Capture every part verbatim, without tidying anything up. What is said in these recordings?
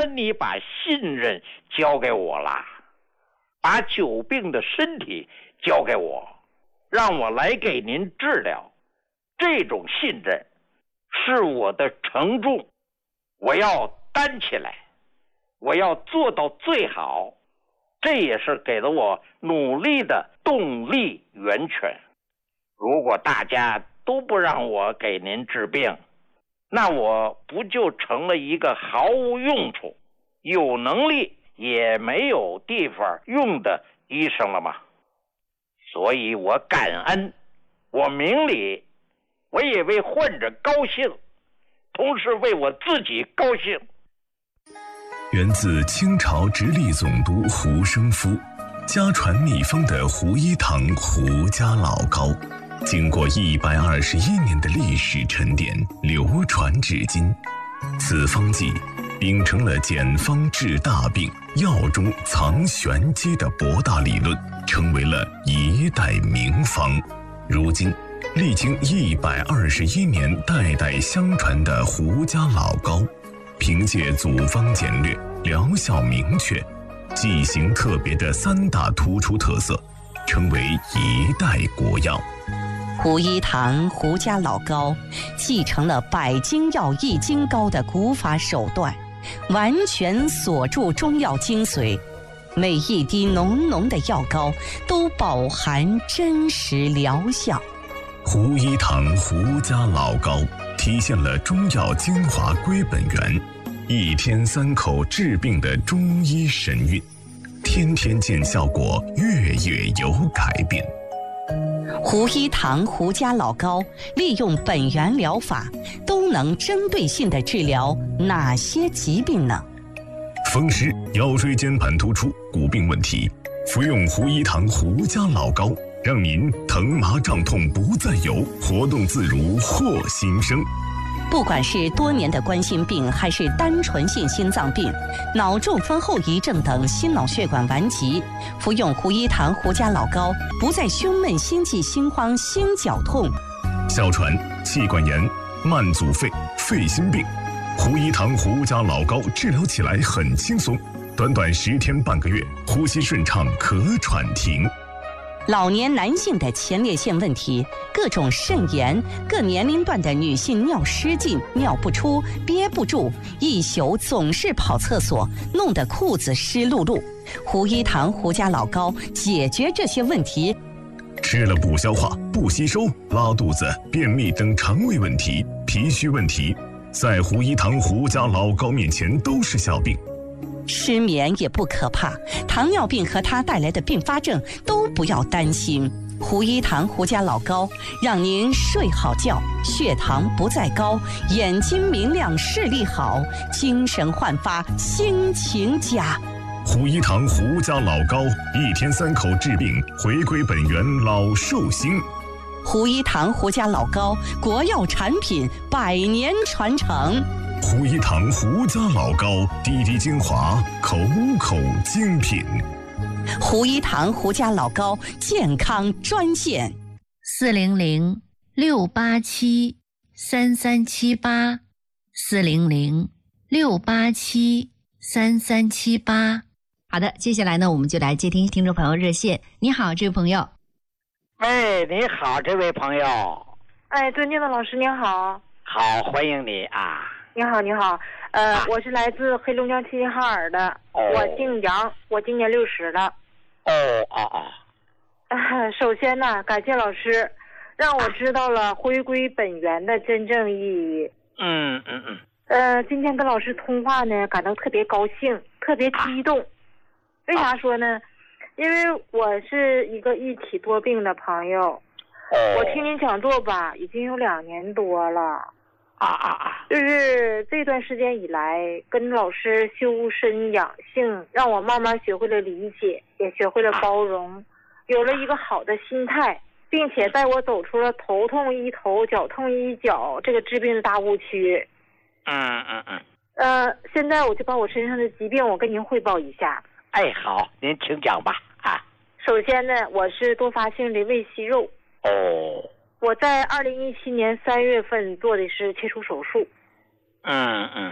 你把信任交给我了，把久病的身体交给我，让我来给您治疗。这种信任是我的承重，我要担起来，我要做到最好，这也是给了我努力的动力源泉。如果大家都不让我给您治病，那我不就成了一个毫无用处、有能力也没有地方用的医生了吗？所以我感恩，我明理，我也为患者高兴，同时为我自己高兴。 源自清朝直隶总督胡生夫，家传秘方的胡一堂胡家老膏，经过一百二十一年的历史沉淀，流传至今。此方剂秉承了简方治大病、药中藏玄机的博大理论，成为了一代名方。如今历经一百二十一年代代相传的胡家老膏，凭借组方简略、疗效明确、剂型特别的三大突出特色，成为一代国药。 胡一堂胡家老膏继承了百金药易筋膏的古法手段，完全锁住中药精髓，每一滴浓浓的药膏都饱含真实疗效。 胡一堂胡家老膏体现了中药精华归本源，一天三口治病的中医神韵，天天见效果，月月有改变。 胡一堂胡家老膏利用本源疗法，都能针对性地治疗哪些疾病呢？ 风湿、腰椎间盘突出、骨病问题，服用胡一堂胡家老膏，让您疼麻胀痛不再有，活动自如获新生。 不管是多年的冠心病，还是单纯性心脏病、脑中风后遗症等心脑血管顽疾，服用胡一堂胡家老膏，不再胸闷、心悸、心慌、心绞痛。 哮喘、气管炎、慢阻肺、肺心病，胡一堂胡家老膏治疗起来很轻松，短短十天半个月，呼吸顺畅，咳喘停。 老年男性的前列腺问题，各种肾炎，各年龄段的女性尿失禁、尿不出、憋不住，一宿总是跑厕所，弄得裤子湿漉漉。胡一堂胡家老膏解决这些问题。 吃了不消化、不吸收、拉肚子、便秘等肠胃问题、脾虚问题，在胡一堂胡家老膏面前都是小病。 失眠也不可怕，糖尿病和它带来的并发症都不要担心。胡一堂胡家老膏让您睡好觉，血糖不再高，眼睛明亮，视力好，精神焕发，心情佳。 胡一堂胡家老膏，一天三口治病，回归本源，老寿星。 胡一堂胡家老膏，国药产品，百年传承。 胡一堂胡家老膏，滴滴精华，口口精品。 胡一堂胡家老膏健康专线： 四零零六八七三三七八，四零零六八七三三七八。好的，接下来呢，我们就来接听听众朋友热线。你好，这位朋友。 喂，你好，这位朋友。 哎，尊敬的老师您好。 好，欢迎你啊。 你好，你好，呃， 啊、 我是来自黑龙江齐齐哈尔的， 哦、 我姓杨，我今年六十了。 哦哦哦。 呃，首先呢，感谢老师，让我知道了回归本源的真正意义。 嗯嗯嗯。 呃，今天跟老师通话呢，感到特别高兴，特别激动。啊、为啥说呢？因为我是一个一体多病的朋友， 哦、 我听您讲座吧，已经有两年多了。 啊啊啊！ 就是这段时间以来，跟老师修身养性，让我慢慢学会了理解，也学会了包容，有了一个好的心态，并且带我走出了头痛医头、脚痛医脚这个治病的大误区。 嗯嗯嗯。 呃，现在我就把我身上的疾病，我跟您汇报一下。 哎，好，您请讲吧。啊。 首先呢，我是多发性的胃息肉。 哦。 我在二零一七年三月份做的是切除手术。 嗯嗯。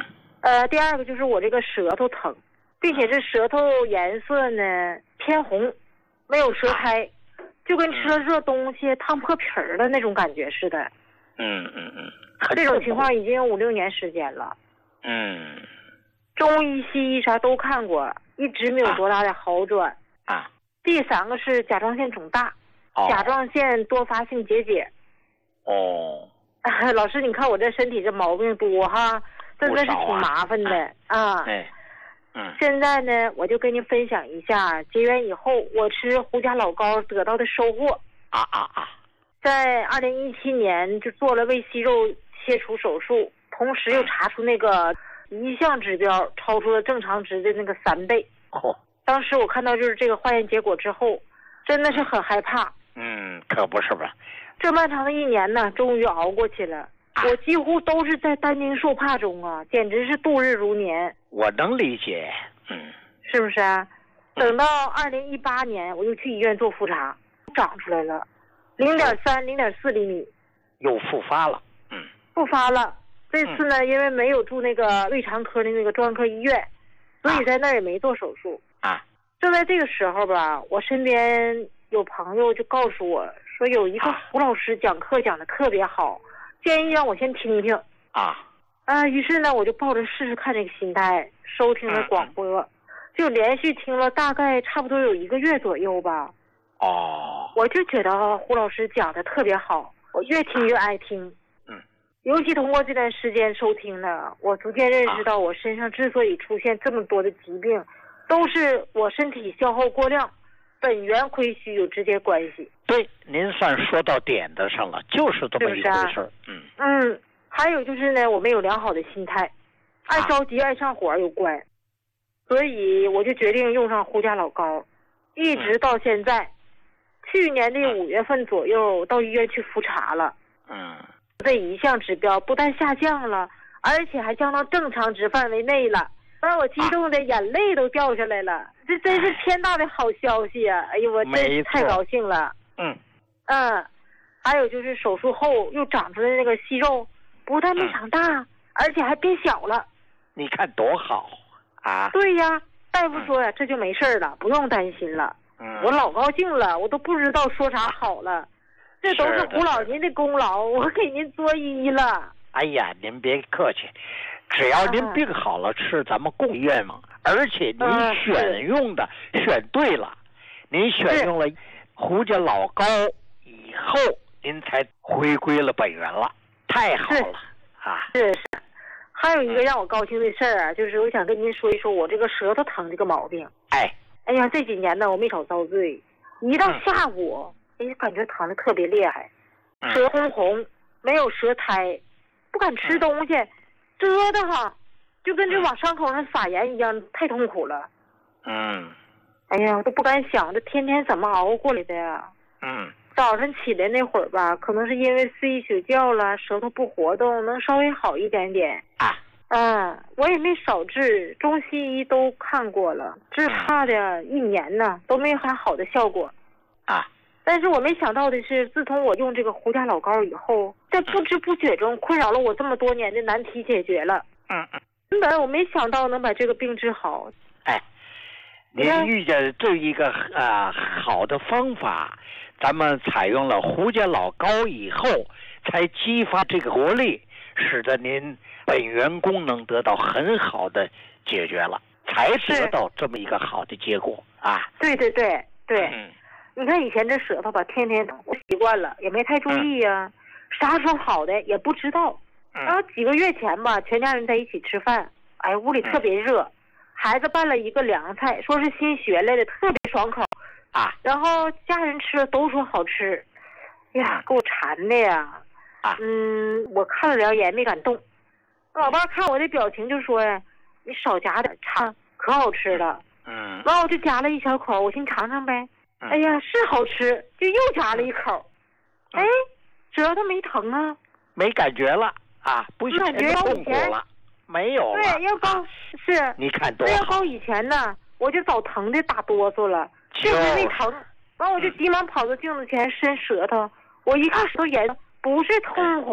呃，第二个就是我这个舌头疼，并且这舌头颜色呢偏红，没有舌苔，就跟吃了热东西烫破皮儿的那种感觉似的。 嗯嗯嗯， 这种情况已经有五六年时间了。 嗯， 中医西医啥都看过，一直没有多大的好转。 啊。 第三个是甲状腺肿大， 哦、 甲状腺多发性结节。 哦。 老师，你看我这身体这毛病多哈，真的是挺麻烦的啊。 哎。嗯。 现在呢，我就跟您分享一下结缘以后我吃胡家老膏得到的收获。 啊啊啊！ 在二零一七年就做了胃息肉切除手术，同时又查出那个一项指标超出了正常值的那个三倍。 哦。 当时我看到就是这个化验结果之后，真的是很害怕。 嗯，可不是吧？ 这漫长的一年呢，终于熬过去了。啊、我几乎都是在担惊受怕中啊，简直是度日如年。 我能理解，嗯， 是不是啊？等到二零一八年，我又去医院做复查，长出来了，零点三、零点四厘米， 又复发了。嗯， 复发了。这次呢，嗯、因为没有住那个胃肠科的那个专科医院，所以在那儿也没做手术。 啊， 就在这个时候吧，我身边有朋友就告诉我说，有一个胡老师讲课讲的特别好，建议让我先听听。 啊。 啊，于是呢，我就抱着试试看这个心态，收听了广播，嗯、就连续听了大概差不多有一个月左右吧。 哦。 我就觉得胡老师讲的特别好，我越听越爱听。 嗯。 尤其通过这段时间收听呢，我逐渐认识到我身上之所以出现这么多的疾病，啊、都是我身体消耗过量，本源亏虚有直接关系。 对，您算说到点子上了，就是这么一回事儿。嗯。 嗯。还有就是呢，我没有良好的心态，爱着急、爱上火有关，所以我就决定用上胡家老膏，一直到现在。去年的五月份左右到医院去复查了， 嗯， 这一项指标不但下降了，而且还降到正常值范围内了，把我激动的眼泪都掉下来了。这真是天大的好消息啊！哎呦，我真是太高兴了。 嗯嗯，还有就是手术后又长出来那个息肉。不但没长大，嗯、而且还变小了。 你看多好啊！ 对呀，大夫说呀，嗯、这就没事了，不用担心了。 嗯， 我老高兴了，我都不知道说啥好了。这都是胡老您的功劳，我给您作揖了。 哎呀，您别客气，只要您病好了，是咱们共愿嘛。而且您选用的、嗯、选对了，您选用了胡家老膏以后，您才回归了本源了。太好了啊！ 是是，还有一个让我高兴的事儿啊，就是我想跟您说一说我这个舌头疼这个毛病。 哎， 哎呀，这几年呢，我没少遭罪，一到下午，哎、嗯，感觉疼的特别厉害，舌红红，没有舌苔，不敢吃东西，蛰得慌，就跟这往伤口上撒盐一样，太痛苦了。 嗯。 哎呀，我都不敢想，这天天怎么熬过来的呀？ 嗯。 早上起来那会儿吧，可能是因为睡一宿觉了，舌头不活动，能稍微好一点点。 啊， 嗯，我也没少治，中西医都看过了，治怕的一年呢都没啥好的效果。 啊， 但是我没想到的是，自从我用这个胡家老膏以后，在不知不觉中困扰了我这么多年的难题解决了。 嗯嗯， 根本我没想到能把这个病治好。 哎，您遇见这一个呃好的方法。咱们采用了胡家老膏以后，才激发这个活力，使得您本源功能得到很好的解决了，才得到这么一个好的结果啊！ 对对对对， 嗯， 你看以前这舌头吧，天天疼，我习惯了，也没太注意呀、啊，嗯、啥时候好的也不知道。 嗯、 然后几个月前吧，全家人在一起吃饭，哎，屋里特别热，嗯、孩子拌了一个凉菜，说是新学来的，特别爽口。 啊， 然后家人吃了都说好吃，呀，给我馋的呀！ 啊， 嗯，我看了两眼没敢动。老爸看我的表情就说呀：“你少夹点尝，可好吃了。” 嗯， 完我就夹了一小口，我先尝尝呗。 嗯、 哎呀，是好吃，就又夹了一口。 嗯、 哎，舌头没疼啊？ 没感觉了啊？不是感觉痛苦了？没有了。 对，要高、啊、是。 你看多好。 要高以前呢，我就早疼的打哆嗦了。确实没疼，完我就急忙跑到镜子前伸舌头，我一看舌头颜色不是通红。